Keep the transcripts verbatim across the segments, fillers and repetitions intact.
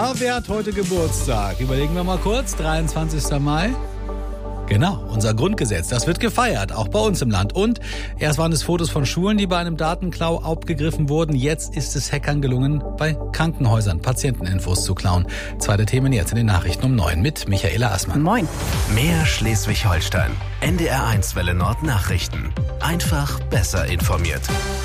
Ja, wer hat heute Geburtstag? Überlegen wir mal kurz. dreiundzwanzigster Mai. Genau, unser Grundgesetz, das wird gefeiert, auch bei uns im Land. Und erst waren es Fotos von Schulen, die bei einem Datenklau aufgegriffen wurden. Jetzt ist es Hackern gelungen, bei Krankenhäusern Patienteninfos zu klauen. Zweite Themen jetzt in den Nachrichten um neun mit Michaela Assmann. Moin. Mehr Schleswig-Holstein. N D R eins Welle Nord Nachrichten. Einfach besser informiert.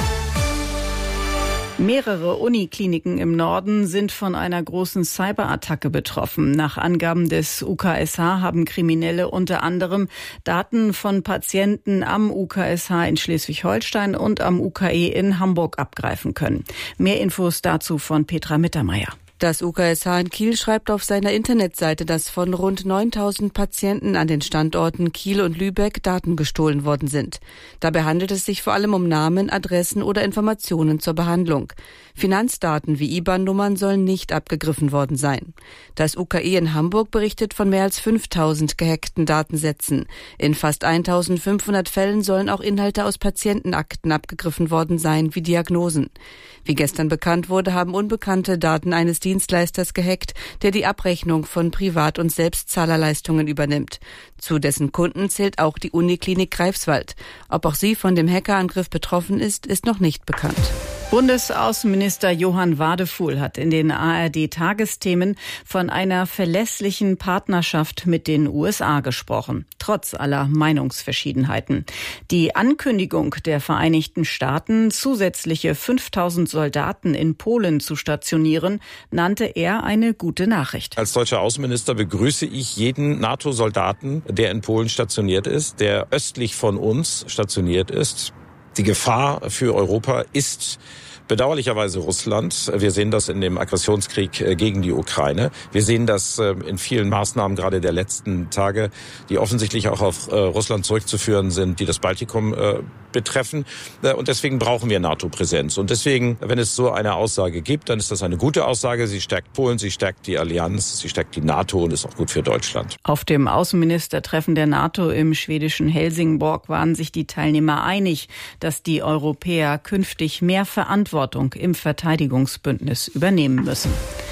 Mehrere Unikliniken im Norden sind von einer großen Cyberattacke betroffen. Nach Angaben des U K S H haben Kriminelle unter anderem Daten von Patienten am U K S H in Schleswig-Holstein und am U K E in Hamburg abgreifen können. Mehr Infos dazu von Petra Mittermeier. Das U K S H in Kiel schreibt auf seiner Internetseite, dass von rund neuntausend Patienten an den Standorten Kiel und Lübeck Daten gestohlen worden sind. Dabei handelt es sich vor allem um Namen, Adressen oder Informationen zur Behandlung. Finanzdaten wie I B A N-Nummern sollen nicht abgegriffen worden sein. Das U K E in Hamburg berichtet von mehr als fünftausend gehackten Datensätzen. In fast eintausendfünfhundert Fällen sollen auch Inhalte aus Patientenakten abgegriffen worden sein, wie Diagnosen. Wie gestern bekannt wurde, haben Unbekannte Daten eines Dienstleisters gehackt, der die Abrechnung von Privat- und Selbstzahlerleistungen übernimmt. Zu dessen Kunden zählt auch die Uniklinik Greifswald. Ob auch sie von dem Hackerangriff betroffen ist, ist noch nicht bekannt. Bundesaußenminister Johann Wadefuhl hat in den A R D-Tagesthemen von einer verlässlichen Partnerschaft mit den U S A gesprochen, trotz aller Meinungsverschiedenheiten. Die Ankündigung der Vereinigten Staaten, zusätzliche fünftausend Soldaten in Polen zu stationieren, nannte er eine gute Nachricht. Als deutscher Außenminister begrüße ich jeden NATO-Soldaten, der in Polen stationiert ist, der östlich von uns stationiert ist. Die Gefahr für Europa ist bedauerlicherweise Russland. Wir sehen das in dem Aggressionskrieg gegen die Ukraine. Wir sehen das in vielen Maßnahmen gerade der letzten Tage, die offensichtlich auch auf Russland zurückzuführen sind, die das Baltikum betreffen. Und deswegen brauchen wir NATO-Präsenz. Und deswegen, wenn es so eine Aussage gibt, dann ist das eine gute Aussage. Sie stärkt Polen, sie stärkt die Allianz, sie stärkt die NATO und ist auch gut für Deutschland. Auf dem Außenministertreffen der NATO im schwedischen Helsingborg waren sich die Teilnehmer einig, dass die Europäer künftig mehr Verantwortung im Verteidigungsbündnis übernehmen müssen.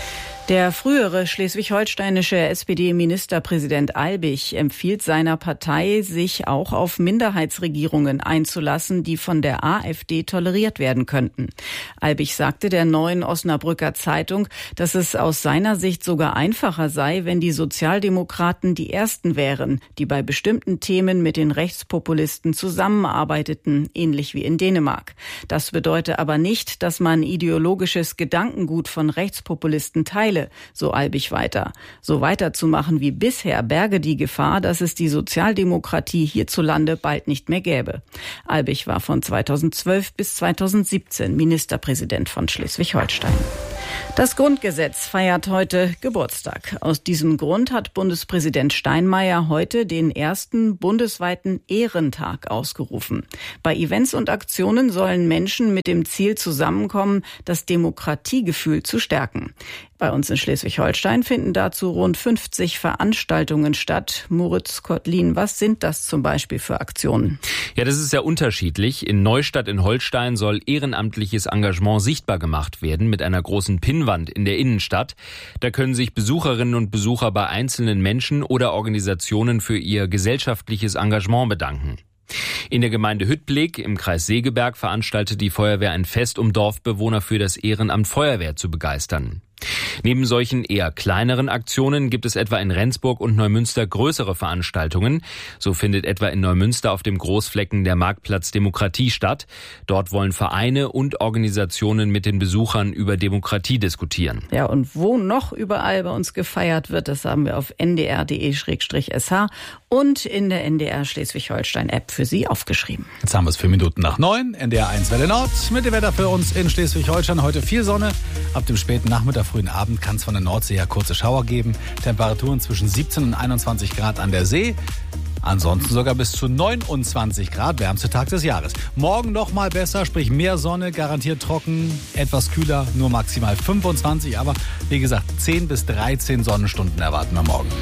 Der frühere schleswig-holsteinische S P D-Ministerpräsident Albig empfiehlt seiner Partei, sich auch auf Minderheitsregierungen einzulassen, die von der AfD toleriert werden könnten. Albig sagte der Neuen Osnabrücker Zeitung, dass es aus seiner Sicht sogar einfacher sei, wenn die Sozialdemokraten die Ersten wären, die bei bestimmten Themen mit den Rechtspopulisten zusammenarbeiteten, ähnlich wie in Dänemark. Das bedeute aber nicht, dass man ideologisches Gedankengut von Rechtspopulisten teile, so Albig weiter. So weiterzumachen wie bisher berge die Gefahr, dass es die Sozialdemokratie hierzulande bald nicht mehr gäbe. Albig war von zweitausendzwölf bis zweitausendsiebzehn Ministerpräsident von Schleswig-Holstein. Das Grundgesetz feiert heute Geburtstag. Aus diesem Grund hat Bundespräsident Steinmeier heute den ersten bundesweiten Ehrentag ausgerufen. Bei Events und Aktionen sollen Menschen mit dem Ziel zusammenkommen, das Demokratiegefühl zu stärken. Bei uns in Schleswig-Holstein finden dazu rund fünfzig Veranstaltungen statt. Moritz Kottlin, was sind das zum Beispiel für Aktionen? Ja, das ist sehr unterschiedlich. In Neustadt in Holstein soll ehrenamtliches Engagement sichtbar gemacht werden mit einer großen Pinnwand in der Innenstadt. Da können sich Besucherinnen und Besucher bei einzelnen Menschen oder Organisationen für ihr gesellschaftliches Engagement bedanken. In der Gemeinde Hüttblik im Kreis Segeberg veranstaltet die Feuerwehr ein Fest, um Dorfbewohner für das Ehrenamt Feuerwehr zu begeistern. Neben solchen eher kleineren Aktionen gibt es etwa in Rendsburg und Neumünster größere Veranstaltungen. So findet etwa in Neumünster auf dem Großflecken der Marktplatz Demokratie statt. Dort wollen Vereine und Organisationen mit den Besuchern über Demokratie diskutieren. Ja, und wo noch überall bei uns gefeiert wird, das haben wir auf n d r punkt d e slash s h und in der N D R Schleswig-Holstein-App für Sie aufgeschrieben. Jetzt haben wir es vier Minuten nach neun. N D R eins Welle Nord mit dem Wetter für uns in Schleswig-Holstein. Heute viel Sonne. Ab dem späten Nachmittag, frühen Abend kann es von der Nordsee her kurze Schauer geben. Temperaturen zwischen siebzehn und einundzwanzig Grad an der See. Ansonsten sogar bis zu neunundzwanzig Grad, wärmste Tag des Jahres. Morgen noch mal besser, sprich mehr Sonne, garantiert trocken, etwas kühler, nur maximal fünfundzwanzig. Aber wie gesagt, zehn bis dreizehn Sonnenstunden erwarten wir morgen.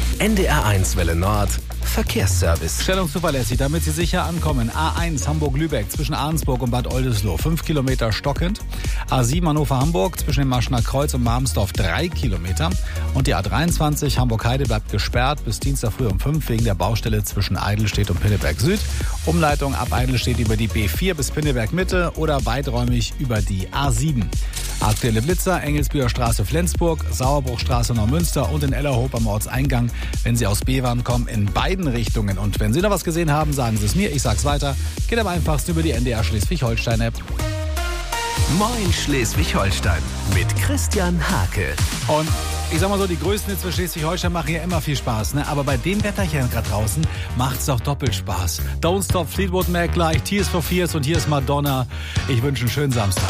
N D R eins Welle Nord Verkehrsservice. Stellungszuverlässig, damit Sie sicher ankommen. A eins Hamburg-Lübeck zwischen Ahrensburg und Bad Oldesloe, fünf Kilometer stockend. A sieben Hannover-Hamburg zwischen dem Maschener Kreuz und Marmsdorf, drei Kilometer. Und die A dreiundzwanzig Hamburg-Heide bleibt gesperrt bis Dienstag früh um fünf wegen der Baustelle zwischen Eidelstedt und Pinneberg Süd. Umleitung ab Eidelstedt über die B vier bis Pinneberg Mitte oder weiträumig über die A sieben. Aktuelle Blitzer, Engelsbüher Straße Flensburg, Sauerbruchstraße Neumünster und in Ellerhoop am Ortseingang, wenn Sie aus Bevern kommen, in beiden Richtungen. Und wenn Sie noch was gesehen haben, sagen Sie es mir, ich sag's weiter. Geht am einfachsten über die N D R Schleswig-Holstein-App. Moin Schleswig-Holstein mit Christian Hake. Und ich sag mal so, die größten Hits für Schleswig-Holstein machen ja immer viel Spaß, ne? Aber bei dem Wetterchen gerade draußen macht's doch doppelt Spaß. Don't Stop, Fleetwood Mac gleich, Tears for Fears und hier ist Madonna. Ich wünsche einen schönen Samstag.